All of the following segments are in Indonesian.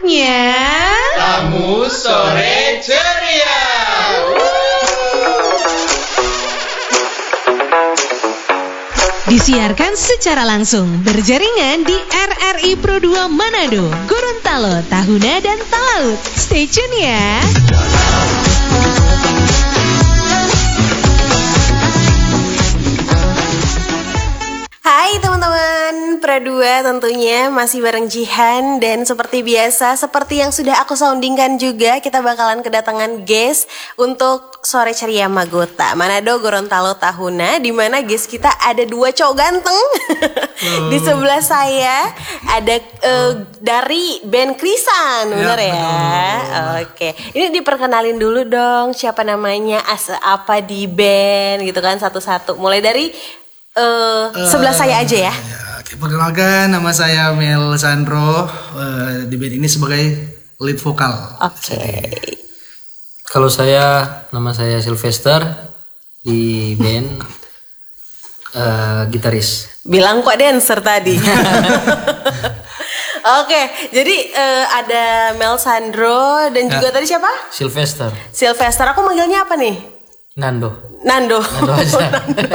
Saatnya Tamu Sore Ceria. disiarkan secara langsung berjaringan di RRI Pro 2 Manado, Gorontalo, Tahuna, dan Talaut. Stay tune ya. Hai teman-teman, Pro 2 tentunya masih bareng Jihan. Dan seperti biasa, seperti yang sudah aku soundingkan juga, kita bakalan kedatangan guest untuk Sore Ceria Magota Manado, Gorontalo, Tahuna, di mana guest kita ada dua cowok ganteng. Di sebelah saya ada dari band Krisan, bener ya? Oke, ini diperkenalin dulu dong, siapa namanya, apa di band gitu kan, satu-satu. Mulai dari sebelah saya aja ya. Perkenalkan, nama saya Mel Sandro, di band ini sebagai lead vokal. Oke. Kalau nama saya Sylvester, di band gitaris. Bilang kok dancer tadi. Oke, jadi ada Mel Sandro dan juga tadi siapa? Sylvester. Sylvester, aku manggilnya apa nih? Nando Nando. aja.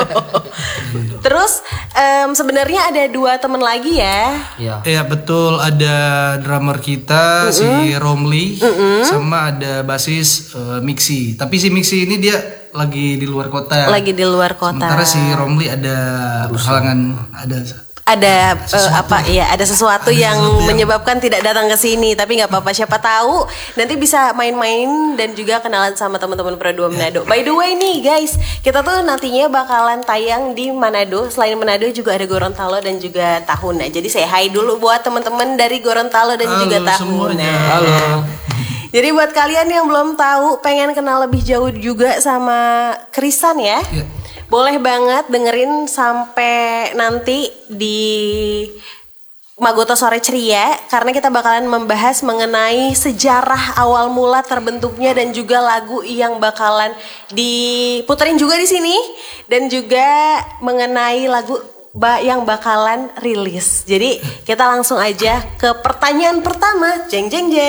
Terus sebenarnya ada dua teman lagi ya? Iya betul, ada drummer kita si Romli, sama ada basis Mixi. Tapi si Mixi ini dia lagi di luar kota. Sementara si Romli ada halangan, ada sesuatu yang menyebabkan tidak datang ke sini, tapi nggak apa-apa, siapa tahu nanti bisa main-main dan juga kenalan sama teman-teman Pro 2 Manado. By the way nih guys, kita tuh nantinya bakalan tayang di Manado. Selain Manado juga ada Gorontalo dan juga Tahuna. Jadi saya hai dulu buat teman-teman dari Gorontalo dan juga Tahuna. Halo. Jadi buat kalian yang belum tahu, pengen kenal lebih jauh juga sama Krisan ya. Boleh banget dengerin sampai nanti di Magota Sore Ceria, karena kita bakalan membahas mengenai sejarah awal mula terbentuknya dan juga lagu yang bakalan diputerin juga di sini, dan juga mengenai lagu yang bakalan rilis. Jadi kita langsung aja ke pertanyaan pertama. Jeng.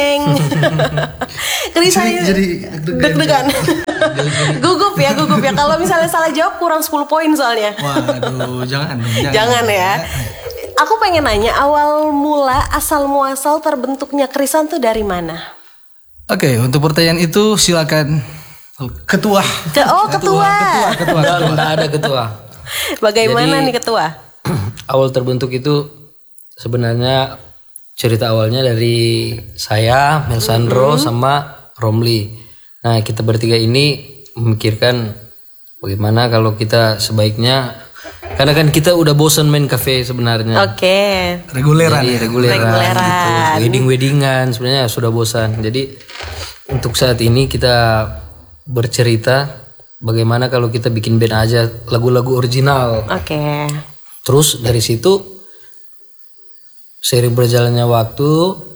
Krisan jadi deg-degan. Gugup ya. Kalau misalnya salah jawab kurang 10 poin soalnya. Waduh, jangan ya. Aku pengen nanya, awal mula asal muasal terbentuknya Krisan tuh dari mana? Oke, untuk pertanyaan itu silakan ketua. Ketua. Enggak ada ketua. Bagaimana Jadi, nih ketua? Awal terbentuk itu sebenarnya cerita awalnya dari saya, Mel Sandro, sama Romli. Nah, kita bertiga ini memikirkan bagaimana kalau kita sebaiknya, karena kan kita udah bosan main kafe sebenarnya. Oke. Reguleran. Gitu. Weddingan sebenarnya sudah bosan. Jadi untuk saat ini kita bercerita bagaimana kalau kita bikin band aja lagu-lagu original. Oke. Terus dari situ seiring berjalannya waktu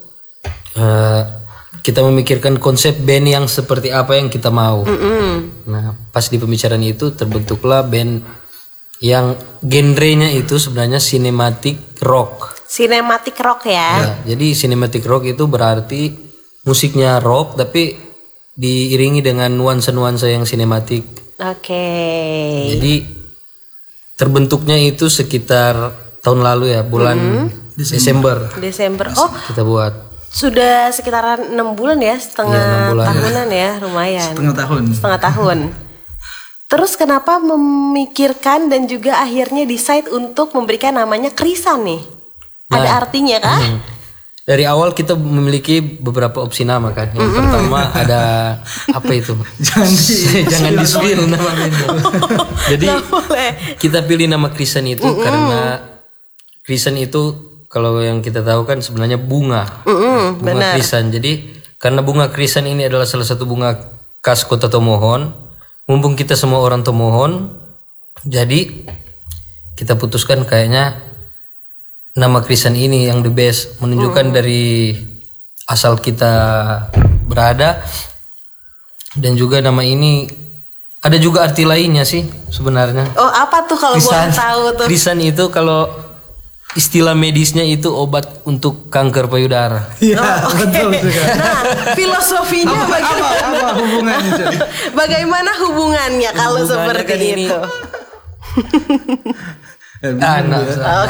kita memikirkan konsep band yang seperti apa yang kita mau. Nah, pas di pembicaraan itu terbentuklah band yang genrenya itu sebenarnya cinematic rock. Cinematic rock ya. Jadi cinematic rock itu berarti musiknya rock tapi diiringi dengan nuansa-nuansa yang sinematik. Oke. Jadi terbentuknya itu sekitar tahun lalu ya, bulan Desember. Oh, kita buat. Sudah sekitaran 6 bulan ya, setengah tahunan ya, lumayan. Setengah tahun. Terus kenapa memikirkan dan juga akhirnya decide untuk memberikan namanya Krisan nih? Ada artinya kah? Dari awal kita memiliki beberapa opsi nama kan. Yang pertama ada apa itu? Jangan di-spill namanya. Jadi kita pilih nama Krisan itu karena Krisan itu kalau yang kita tahu kan sebenarnya bunga Krisan. Jadi karena bunga Krisan ini adalah salah satu bunga khas Kota Tomohon. Mumpung kita semua orang Tomohon, jadi kita putuskan kayaknya nama Krisan ini yang the best, menunjukkan dari asal kita berada, dan juga nama ini ada juga arti lainnya sih sebenarnya. Oh, apa tuh kalau boleh tahu tuh? Krisan itu kalau istilah medisnya itu obat untuk kanker payudara. Iya, betul sekali. Nah, filosofinya bagaimana? Apa hubungannya, Cak? Bagaimana hubungannya kalau Hubungannya seperti kan ini- itu? Bahaya.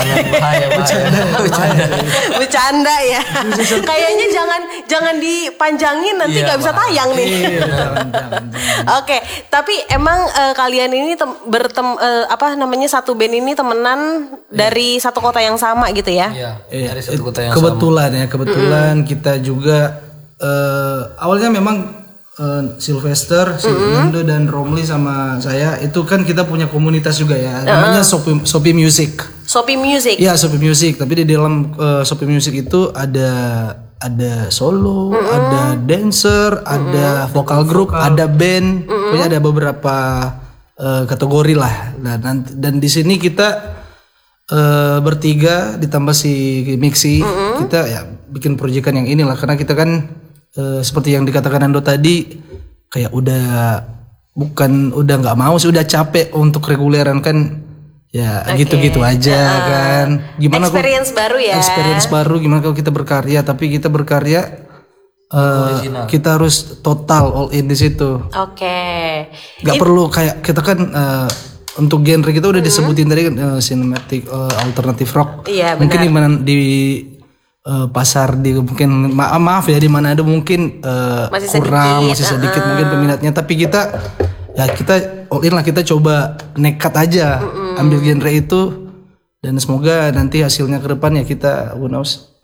Bercanda ya. Kayaknya jangan dipanjangin nanti nggak bisa tayang nih. Iya, jangan. Oke, tapi emang kalian ini satu band ini temenan dari satu kota yang sama gitu ya? Iya, dari satu kota yang Kebetulan kita juga awalnya memang Sylvester, si Nando dan Romli sama saya itu kan kita punya komunitas juga ya, namanya Sopi Music. Sopi Music. Iya, Sopi Music. Tapi di dalam Sopi Music itu ada solo, ada dancer, ada vokal grup, ada band, pokoknya ada beberapa kategori lah. Nah, dan di sini kita bertiga ditambah si Mixi, kita ya bikin proyekan yang inilah karena kita kan seperti yang dikatakan Ando tadi kayak udah nggak mau sih, udah capek untuk reguleran kan ya gitu-gitu aja kan. Gimana experience baru ya. Experience baru gimana kalau kita berkarya, tapi kita berkarya kita harus total all in di situ. Oke. Gak perlu kayak kita kan untuk genre kita udah disebutin tadi kan cinematic alternative rock. Iya, mungkin di pasar di mungkin maaf ya di Manado mungkin Masih kurang sedikit, masih sedikit mungkin peminatnya, tapi kita all in lah, kita coba nekat aja ambil genre itu dan semoga nanti hasilnya ke depan ya kita who knows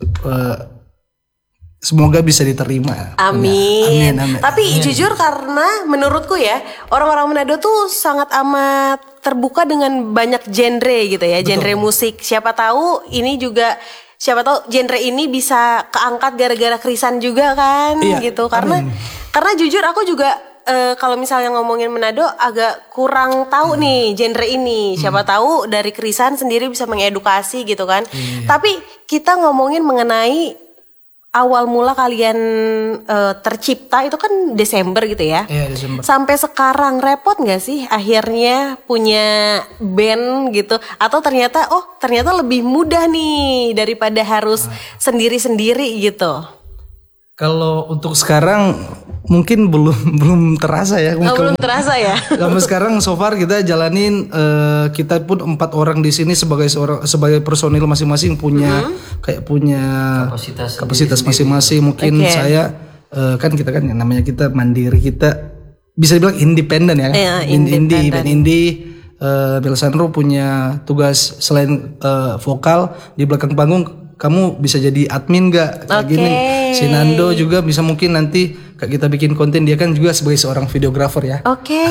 semoga bisa diterima. Amin. Amin. Tapi jujur karena menurutku ya orang-orang Manado tuh sangat amat terbuka dengan banyak genre gitu ya. Betul. Genre musik. Siapa tahu genre ini bisa keangkat gara-gara Krisan juga kan gitu. Karena jujur aku juga kalau misalnya ngomongin Manado agak kurang tahu nih genre ini. Siapa tahu dari Krisan sendiri bisa mengedukasi gitu kan. Tapi kita ngomongin mengenai awal mula kalian tercipta itu kan Desember gitu ya. Iya, Desember. Sampai sekarang repot gak sih akhirnya punya band gitu? Atau ternyata lebih mudah nih daripada harus sendiri-sendiri gitu? Kalau untuk sekarang mungkin belum terasa ya. Belum terasa ya. Sampai sekarang so far kita jalanin kita pun 4 orang di sini sebagai personil masing-masing punya kapasitas masing-masing. Mungkin saya kan kita kan namanya kita mandiri, kita bisa dibilang independen ya. Indie. Belsandro punya tugas selain vokal di belakang panggung. Kamu bisa jadi admin gak? Kayak gini. Si Nando juga bisa mungkin nanti kayak kita bikin konten, dia kan juga sebagai seorang videografer ya. Oke.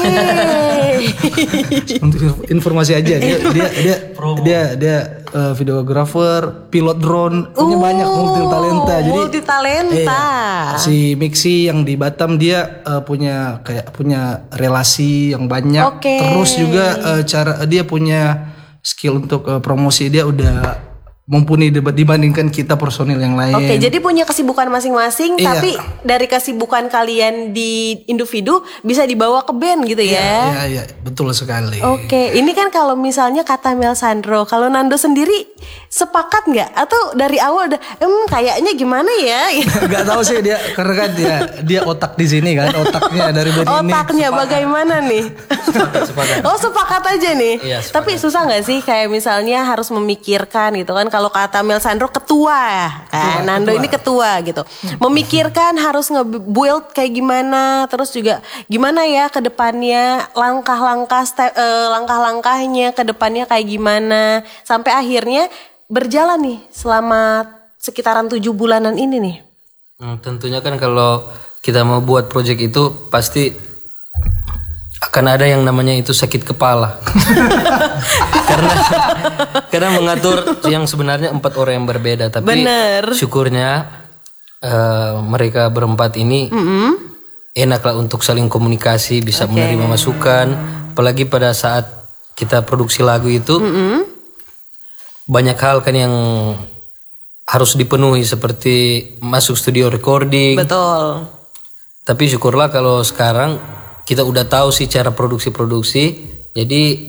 Untuk informasi aja dia videografer, pilot drone, punya banyak multi talenta. Si Mixi yang di Batam dia punya relasi yang banyak. Terus juga dia punya skill untuk promosi, dia udah mumpuni dibandingkan kita personil yang lain. Oke, jadi punya kesibukan masing-masing, tapi dari kesibukan kalian di individu bisa dibawa ke band gitu ya? Iya, betul sekali. Oke, ini kan kalau misalnya kata Melsandro, kalau Nando sendiri sepakat nggak? Atau dari awal udah, kayaknya gimana ya? Gak tahu sih dia, karena kan dia otak di sini kan, otaknya dari band ini. Otaknya bagaimana nih? Sepakat. Oh, sepakat aja nih. Iya, sepakat. Tapi susah nggak sih kayak misalnya harus memikirkan gitu kan? Kalau kata Melsandro ketua kan, Nando ini ketua gitu. Memikirkan harus nge-build kayak gimana, terus juga gimana ya ke depannya, langkah-langkahnya ke depannya kayak gimana, sampai akhirnya berjalan nih selama sekitaran 7 bulanan ini nih. Tentunya kan kalau kita mau buat project itu pasti akan ada yang namanya itu sakit kepala. karena mengatur yang sebenarnya 4 orang yang berbeda, tapi syukurnya mereka berempat ini enaklah untuk saling komunikasi, bisa menerima masukan, apalagi pada saat kita produksi lagu itu banyak hal kan yang harus dipenuhi seperti masuk studio recording. Betul. Tapi syukurlah kalau sekarang kita udah tahu sih cara produksi, jadi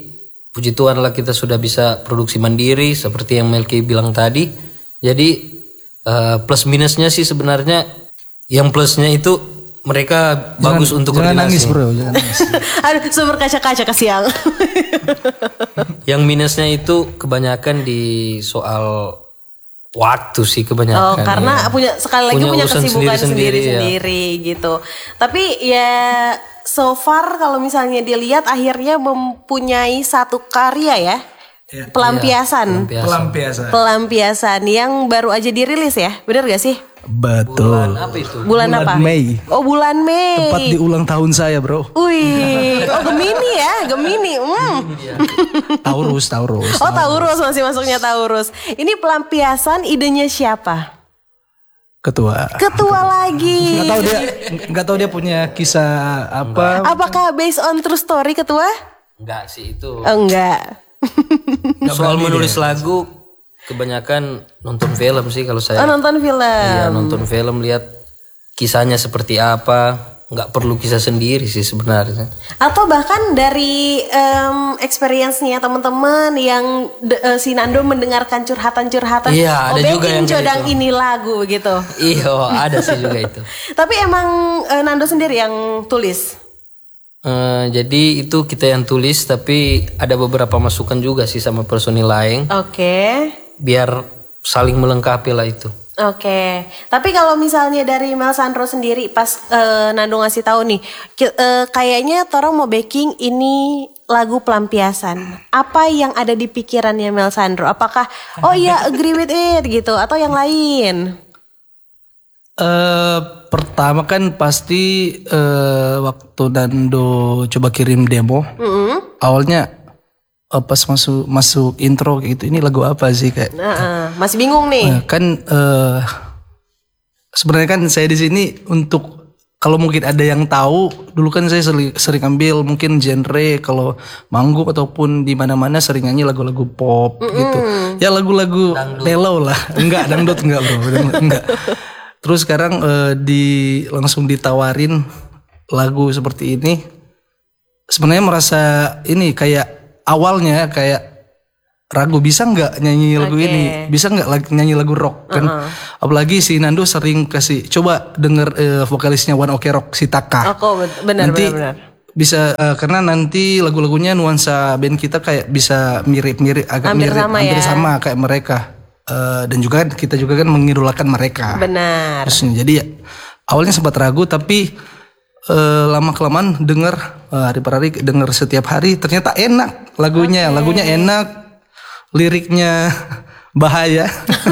puji Tuhan lah kita sudah bisa produksi mandiri seperti yang Melki bilang tadi. Jadi plus minusnya sih sebenarnya, yang plusnya itu mereka bagus untuk jangan koordinasi. Nangis bro, jangan nangis. Aduh, sumber kaca-kaca kesiang. Yang minusnya itu kebanyakan di soal waktu sih kebanyakan. Oh, karena ya. sekali lagi punya urusan kesibukan sendiri-sendiri, sendiri gitu. Tapi ya so far kalau misalnya dilihat akhirnya mempunyai satu karya ya. Pelampiasan. Pelampiasan yang baru aja dirilis ya. Benar gak sih? Betul. Bulan apa itu? Bulan apa? Mei. Oh, bulan Mei. Tepat di ulang tahun saya bro. Wih, oh Gemini ya, Gemini. Taurus. Oh Taurus, masih masuknya Taurus. Ini pelampiasan idenya siapa? Ketua lagi. Nggak tahu dia punya kisah apa. Apakah based on true story Ketua? Enggak sih itu. Oh, enggak. Soal menulis lagu kebanyakan nonton film sih kalau saya. Oh, nonton film. Iya, nonton film, lihat kisahnya seperti apa. Nggak perlu kisah sendiri sih sebenarnya. Atau bahkan dari experience-nya teman-teman yang si Nando mendengarkan curhatan-curhatan. Iya, ada juga yang Jodang gitu. ini lagu gitu. Iya, ada sih juga itu. Tapi emang Nando sendiri yang tulis. Jadi itu kita yang tulis, tapi ada beberapa masukan juga sih sama personil lain. Oke. Biar saling melengkapi lah itu. Oke. Tapi kalau misalnya dari Mel Sandro sendiri pas Nando ngasih tahu nih, kayaknya Torong mau backing ini lagu pelampiasan. Apa yang ada di pikirannya Mel Sandro? Apakah oh iya agree with it gitu atau yang lain? Pertama kan pasti waktu Nando coba kirim demo, awalnya pas masuk intro kayak gitu, ini lagu apa sih kayak? Masih bingung nih. Kan sebenarnya kan saya di sini untuk kalau mungkin ada yang tahu, dulu kan saya sering ambil mungkin genre kalau manggung ataupun di mana-mana sering nyanyi lagu-lagu pop gitu. Ya lagu-lagu mellow lah. Enggak, dangdut enggak bro, enggak. Terus sekarang langsung ditawarin lagu seperti ini. Sebenarnya merasa ini kayak awalnya kayak ragu bisa nggak nyanyi lagu ini, bisa nggak nyanyi lagu rock kan. Apalagi si Nando sering kasih coba denger vokalisnya One Ok Rock si Taka. Benar. Bisa karena nanti lagu-lagunya nuansa band kita kayak bisa mirip-mirip, agak Hampir mirip sama kayak mereka. Dan juga kita juga kan mengidolakan mereka. Benar. Terusnya, jadi ya, awalnya sempat ragu tapi lama kelamaan denger hari per hari, denger setiap hari ternyata enak lagunya. Lagunya enak, liriknya bahaya.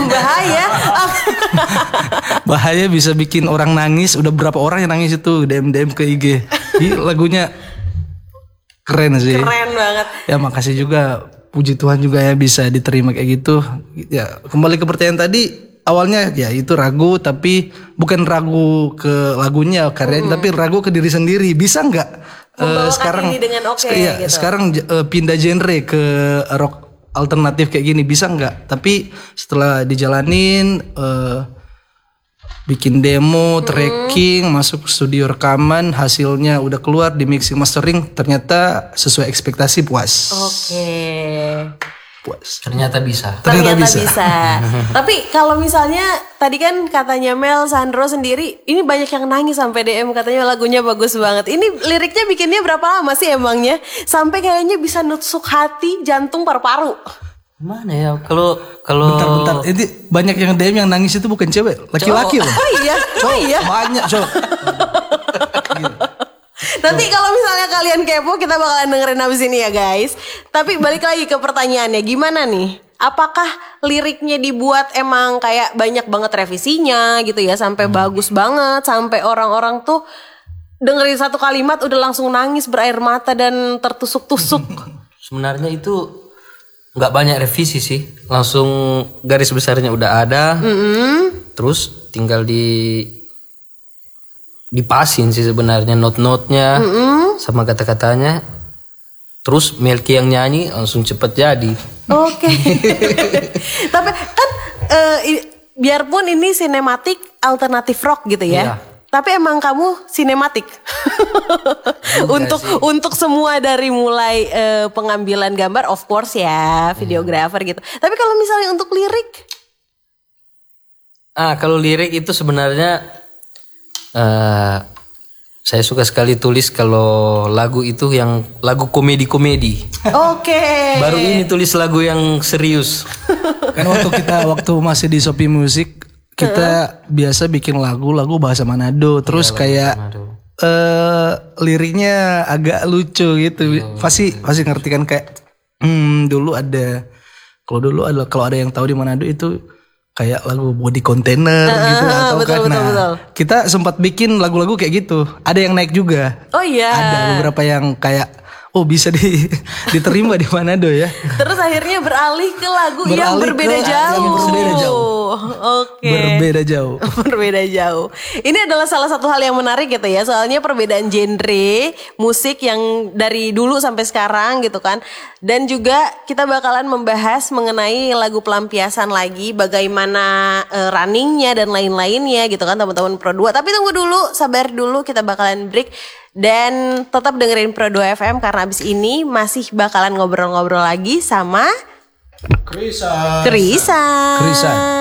Bahaya, bisa bikin orang nangis. Udah berapa orang yang nangis itu DM ke IG. Jadi lagunya keren sih. Keren banget. Ya makasih juga, puji Tuhan juga ya bisa diterima kayak gitu. Ya kembali ke pertanyaan tadi, awalnya ya itu ragu, tapi bukan ragu ke lagunya karyanya, tapi ragu ke diri sendiri. Bisa nggak sekarang ini dengan gitu. Sekarang pindah genre ke rock alternatif kayak gini, bisa nggak? Tapi setelah dijalanin, bikin demo, tracking, masuk studio rekaman, hasilnya udah keluar di mixing mastering, ternyata sesuai ekspektasi, puas. Puas. Ternyata bisa. Tapi kalau misalnya tadi kan katanya Mel Sandro sendiri, ini banyak yang nangis sampai DM katanya lagunya bagus banget. Ini liriknya bikinnya berapa lama sih emangnya? Sampai kayaknya bisa nusuk hati, jantung, paru-paru. Mana ya? Kalau Bentar. Ini banyak yang DM yang nangis itu bukan cewek, laki-laki loh. Oh iya. Banyak, Cok. Nanti kalau misalnya kalian kepo, kita bakalan dengerin abis ini ya guys. Tapi balik lagi ke pertanyaannya, gimana nih? Apakah liriknya dibuat emang kayak banyak banget revisinya gitu ya, sampai bagus banget, sampai orang-orang tuh dengerin satu kalimat udah langsung nangis berair mata dan tertusuk-tusuk? Sebenarnya itu nggak banyak revisi sih, langsung garis besarnya udah ada, terus tinggal dipasin sih sebenarnya not-notnya sama kata-katanya, terus Melki yang nyanyi langsung cepet jadi. Oke. Tapi kan biarpun ini sinematik alternatif rock gitu ya, tapi emang kamu sinematik. untuk semua dari mulai pengambilan gambar, of course ya, videographer gitu. Tapi kalau misalnya untuk lirik? Kalau lirik itu sebenarnya saya suka sekali tulis kalau lagu itu yang lagu komedi-komedi. Oke. Baru ini tulis lagu yang serius. Kan waktu masih di Shopee Music kita biasa bikin lagu bahasa Manado, terus kayak liriknya agak lucu gitu. Pasti ngerti kan kayak dulu ada kalau ada yang tahu di Manado itu kayak lagu body container gitu atau betul, kan. betul. Kita sempat bikin lagu-lagu kayak gitu. Ada yang naik juga. Oh iya. Ada beberapa yang kayak bisa diterima di Manado ya. Terus akhirnya beralih ke lagu yang berbeda jauh. Oke. Berbeda jauh. Berbeda jauh. Ini adalah salah satu hal yang menarik gitu ya. Soalnya perbedaan genre musik yang dari dulu sampai sekarang gitu kan. Dan juga kita bakalan membahas mengenai lagu pelampiasan lagi, bagaimana runningnya dan lain-lainnya gitu kan teman-teman Pro 2. Tapi tunggu dulu, sabar dulu, kita bakalan break. Dan tetap dengerin Pro 2 FM karena abis ini masih bakalan ngobrol-ngobrol lagi sama Krisa.